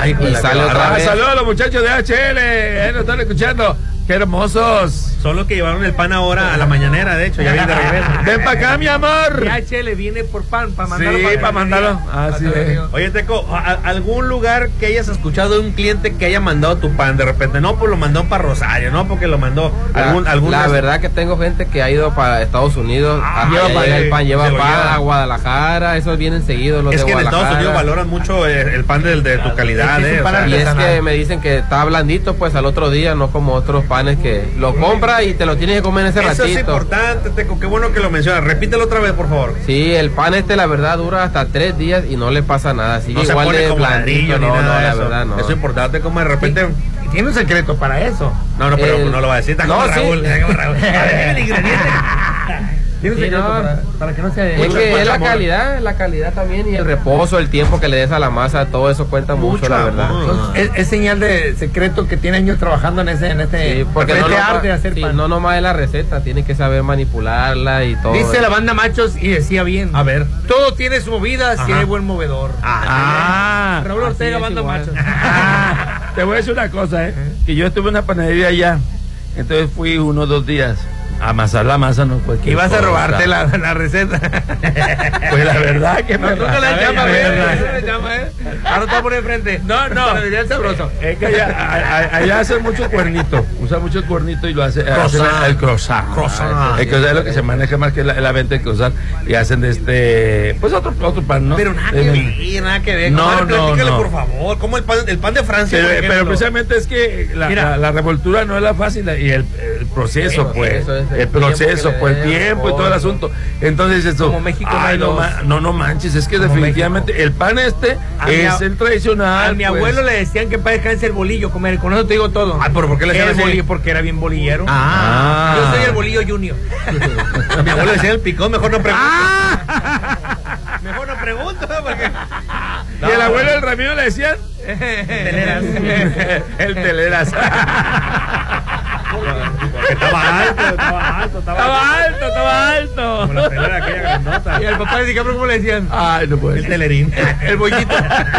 Ay, y sale otra vez. Saludos a los muchachos de HL, nos están escuchando. Qué hermosos. Son los que llevaron el pan ahora a la mañanera, de hecho, ya viene de regreso. Ven para acá, mi amor. HL viene por pan, para mandarlo. Sí, para mandarlo. Así es. Oye, Teco, ¿algún lugar que hayas escuchado de un cliente que haya mandado tu pan de repente? No, pues lo mandó para Rosario, no, porque lo mandó la verdad que tengo gente que ha ido para Estados Unidos, lleva pan a Guadalajara, esos vienen seguidos los es de que Guadalajara. En Estados Unidos valoran mucho el pan de tu calidad, y es que me dicen que está blandito, pues al otro día, no como otros panes que lo compras y te lo tienes que comer en ese ratito. Eso es importante, Teco, qué bueno que lo mencionas. Repítelo otra vez, por favor. Sí, el pan la verdad dura hasta 3 días y no le pasa nada, sigue no igual se pone de como blandito, no, la verdad no. Eso es importante, como de repente... Tiene un secreto para eso. No, pero no lo va a decir. Está como Raúl. Está como Raúl. Tiene un secreto para que no sea es que es la calidad también, y el reposo, el tiempo que le des a la masa, todo eso cuenta mucho, la verdad. Es señal de secreto que tiene años trabajando en este porque arte de hacer pan. No nomás es la receta, tiene que saber manipularla y todo. Dice la banda Machos y decía bien. A ver. Todo tiene su movida si hay buen movedor. Raúl Ortega, banda Machos. Te voy a decir una cosa, que yo estuve en una panadería allá, entonces fui 1 o 2 días. Amasar la masa no fue. Y vas a robarte la receta. Pues la verdad que me nunca la llama, ahora te por enfrente. No. El sabroso. Es que allá hacen mucho cuernito. Usa mucho cuernito y lo hace el croissant. El croissant es lo que se maneja más que la venta de croissant. Y hacen de pues otro pan, ¿no? Pero nada que ver. No. Platícale, por favor. ¿Cómo el pan de Francia? Pero precisamente es que la revoltura no es la fácil y el proceso, pues. El proceso, pues el tiempo y todo el asunto. Entonces eso, como México no manches, es que como definitivamente México. El pan es el tradicional. A mi abuelo le decían que para descansar el bolillo, comer, con eso te digo todo. ¿Pero por qué le decían el bolillo? Porque era bien bolillero. Yo soy el bolillo junior. A mi abuelo le decía el picón, mejor no pregunto. Mejor no pregunto, porque... Y el abuelo del Ramiro le decían Teleras. El teleras. Estaba alto. Como la telera aquella grandota. Y al papá de DiCaprio, ¿cómo le decían? Ay, no puede El telerín. El bollito.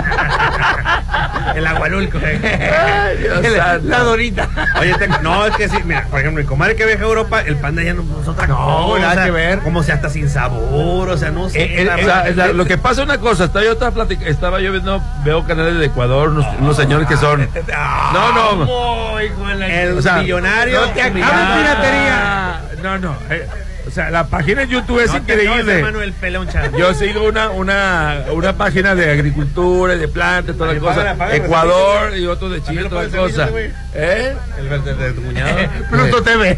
El agualulco. Ay, Dios santo. La Dorita. Oye, no, es que sí, mira, por ejemplo, mi comadre que viaja a Europa, el pan de allá no es otra cosa. Nada que ver. Como si hasta sin sabor, o sea, no sé. Lo que pasa es una cosa, estaba yo veo canales de Ecuador, unos señores que son... No. El millonario. No te acabes piratería. No. O sea, la página de YouTube es increíble. Yo sigo una página de agricultura, de plantas, todas las cosas. Ecuador y otro de Chile, todas las cosas. El de tu cuñado. Pluto TV.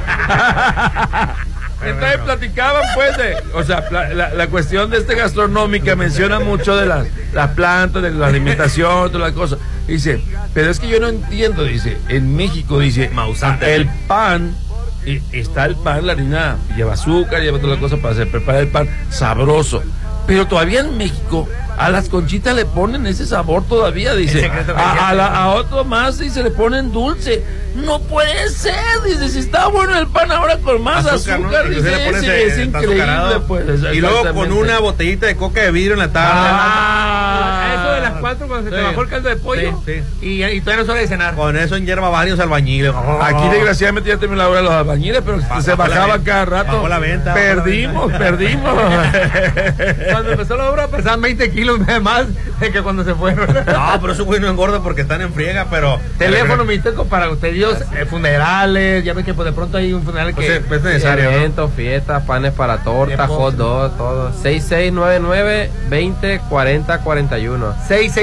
Entonces platicaban pues la cuestión de gastronómica, menciona mucho de las plantas, de la alimentación, todas las cosas. Dice, pero es que yo no entiendo, dice, en México, dice, el pan, está el pan, la harina lleva azúcar, lleva todas las cosas para preparar el pan sabroso, pero todavía en México a las conchitas le ponen ese sabor todavía, dice, a otro más dice, le ponen dulce. No puede ser, dice, si está bueno el pan ahora con más azúcar, ¿no? Dice, es increíble, pues. Y luego con una botellita de coca de vidrio en la tarde. Eso de las 4 cuando se te bajó el caldo de pollo. Sí. Y todavía no es hora de cenar. Con eso hierva varios albañiles. Aquí desgraciadamente ya terminó la hora de los albañiles, pero se bajaba cada rato. Bajó la venta. Perdimos. Cuando empezó la obra pesaban 20 kilos más de que cuando se fueron. No, pero eso güey no engorda porque están en friega, pero... Teléfono Mixteco para ustedes, funerales, ya ven que pues de pronto hay un funeral que es necesario, eventos, fiestas, panes para torta, hot dog, todo. 6699-2040-41.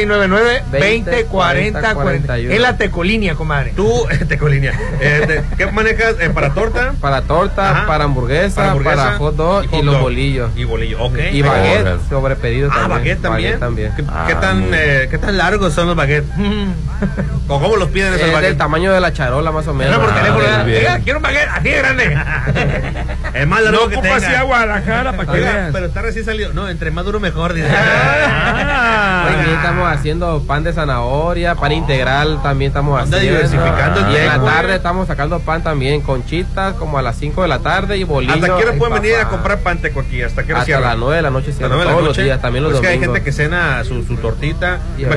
6699-2040-41. Es la tecolínea, comadre. Tú, tecolínea. ¿Qué manejas? ¿Para torta? Para torta, para hamburguesa, para hot dog y los bolillos. Y bolillo, ok. Y baguette, sobre pedido también. Baguette también. ¿Qué tan largos son los baguettes? ¿O cómo los piden esos baguettes? Del tamaño de la charola, más o menos. Por teléfono, quiero un baguette así de grande. Es más largo no que ocupa así a Guadalajara para que veas. Pero está recién salido. No, entre más duro mejor, dice. Hoy estamos haciendo pan de zanahoria, pan integral también estamos haciendo. Diversificando. Y en la tarde estamos sacando pan también, conchitas como a las 5 de la tarde y bolillos. ¿Hasta qué hora pueden venir a comprar pan Teco aquí? ¿Hasta qué hora cierran? Hasta las 9 de la noche, todos los días, también los domingos. Es que hay gente que cena su tortita.